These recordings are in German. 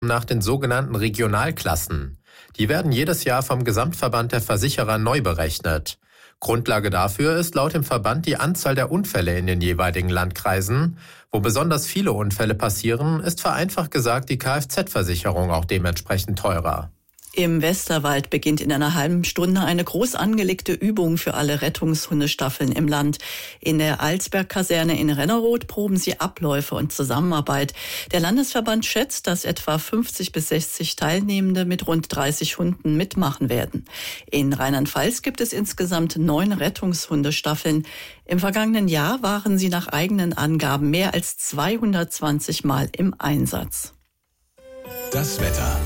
nach den sogenannten Regionalklassen. Die werden jedes Jahr vom Gesamtverband der Versicherer neu berechnet. Grundlage dafür ist laut dem Verband die Anzahl der Unfälle in den jeweiligen Landkreisen. Wo besonders viele Unfälle passieren, ist vereinfacht gesagt die Kfz-Versicherung auch dementsprechend teurer. Im Westerwald beginnt in einer halben Stunde eine groß angelegte Übung für alle Rettungshundestaffeln im Land. In der Alsberg-Kaserne in Renneroth proben sie Abläufe und Zusammenarbeit. Der Landesverband schätzt, dass etwa 50 bis 60 Teilnehmende mit rund 30 Hunden mitmachen werden. In Rheinland-Pfalz gibt es insgesamt 9 Rettungshundestaffeln. Im vergangenen Jahr waren sie nach eigenen Angaben mehr als 220 Mal im Einsatz. Das Wetter.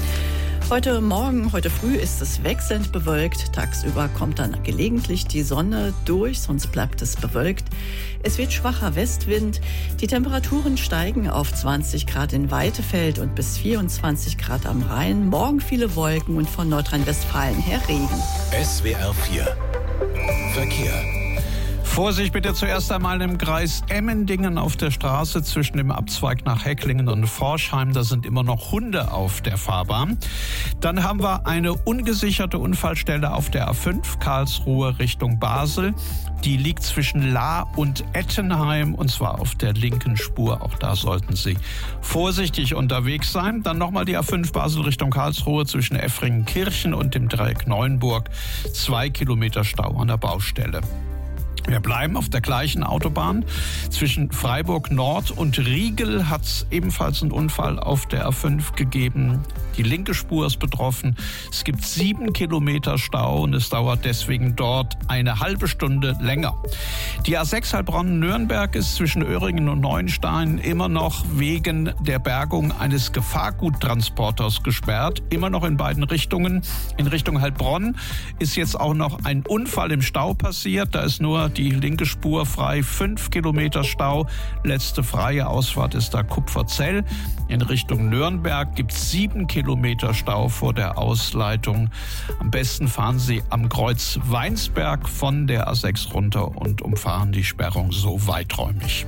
Heute früh ist es wechselnd bewölkt. Tagsüber kommt dann gelegentlich die Sonne durch, sonst bleibt es bewölkt. Es wird schwacher Westwind. Die Temperaturen steigen auf 20 Grad in Weitefeld und bis 24 Grad am Rhein. Morgen viele Wolken und von Nordrhein-Westfalen her Regen. SWR 4 Verkehr. Vorsicht bitte zuerst einmal im Kreis Emmendingen auf der Straße zwischen dem Abzweig nach Hecklingen und Forchheim. Da sind immer noch Hunde auf der Fahrbahn. Dann haben wir eine ungesicherte Unfallstelle auf der A5 Karlsruhe Richtung Basel. Die liegt zwischen Lahr und Ettenheim und zwar auf der linken Spur. Auch da sollten Sie vorsichtig unterwegs sein. Dann nochmal die A5 Basel Richtung Karlsruhe zwischen Effringenkirchen und dem Dreieck Neuenburg. 2 Kilometer Stau an der Baustelle. Wir bleiben auf der gleichen Autobahn. Zwischen Freiburg Nord und Riegel hat es ebenfalls einen Unfall auf der A5 gegeben. Die linke Spur ist betroffen. Es gibt 7 Kilometer Stau und es dauert deswegen dort eine halbe Stunde länger. Die A6 Heilbronn-Nürnberg ist zwischen Öhringen und Neuenstein immer noch wegen der Bergung eines Gefahrguttransporters gesperrt. Immer noch in beiden Richtungen. In Richtung Heilbronn ist jetzt auch noch ein Unfall im Stau passiert. Da ist nur die linke Spur frei, 5 Kilometer Stau. Letzte freie Ausfahrt ist da Kupferzell. In Richtung Nürnberg gibt es 7 Kilometer Stau vor der Ausleitung. Am besten fahren Sie am Kreuz Weinsberg von der A6 runter und umfahren die Sperrung so weiträumig.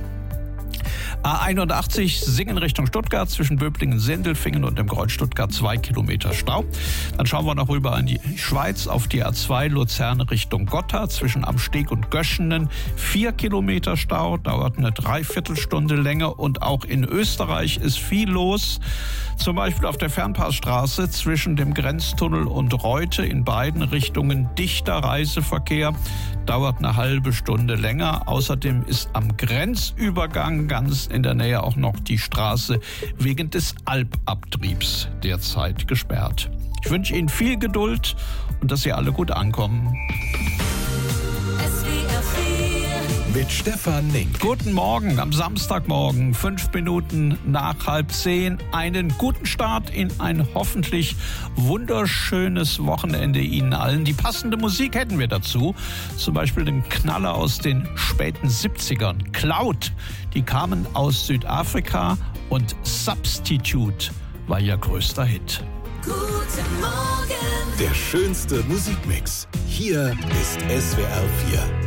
A81 Singen Richtung Stuttgart zwischen Böblingen, Sindelfingen und dem Kreuz Stuttgart 2 Kilometer Stau. Dann schauen wir noch rüber in die Schweiz auf die A2 Luzern Richtung Gotha zwischen Amsteg und Göschenen 4 Kilometer Stau, dauert eine Dreiviertelstunde länger und auch in Österreich ist viel los. Zum Beispiel auf der Fernpassstraße zwischen dem Grenztunnel und Reute in beiden Richtungen dichter Reiseverkehr, dauert eine halbe Stunde länger. Außerdem ist am Grenzübergang ganz in der Nähe auch noch die Straße wegen des Alpabtriebs derzeit gesperrt. Ich wünsche Ihnen viel Geduld und dass Sie alle gut ankommen. Mit Stefan Link. Guten Morgen am Samstagmorgen, 5 Minuten nach 9:30. Einen guten Start in ein hoffentlich wunderschönes Wochenende Ihnen allen. Die passende Musik hätten wir dazu. Zum Beispiel den Knaller aus den späten 70ern. Cloud, die kamen aus Südafrika und Substitute war ihr größter Hit. Guten Morgen. Der schönste Musikmix. Hier ist SWR 4.